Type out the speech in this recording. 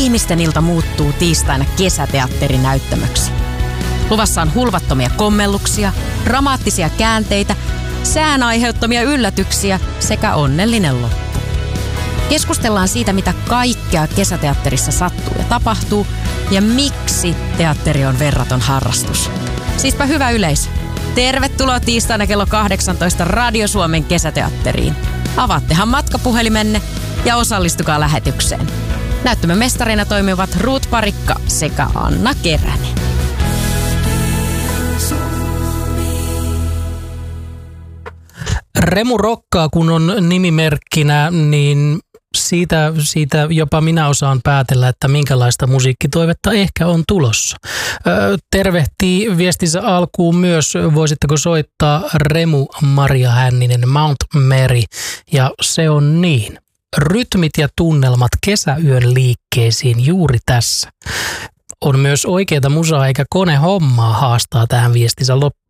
ihmisten ilta muuttuu tiistaina kesäteatterinäyttämöksi. Luvassa on hulvattomia kommelluksia, dramaattisia käänteitä, sään aiheuttamia yllätyksiä sekä onnellinen loppu. Keskustellaan siitä, mitä kaikkea kesäteatterissa sattuu ja tapahtuu ja miksi teatteri on verraton harrastus. Siispä hyvä yleisö. Tervetuloa tiistaina kello 18 Radio Suomen kesäteatteriin. Avaattehan matkapuhelimenne ja osallistukaa lähetykseen. Näyttämön mestarina toimivat Ruut Parikka sekä Anna Keränen. Remu rokkaa, kun on nimimerkkinä, niin siitä jopa minä osaan päätellä, että minkälaista musiikkitoivetta ehkä on tulossa. Tervehtii viestinsä alkuun myös, voisitteko soittaa Remu Maria Hänninen, Mount Mary, ja se on niin. Rytmit ja tunnelmat kesäyön liikkeisiin juuri tässä. On myös oikeita musaa eikä kone hommaa, haastaa tähän viestinsä loppuun.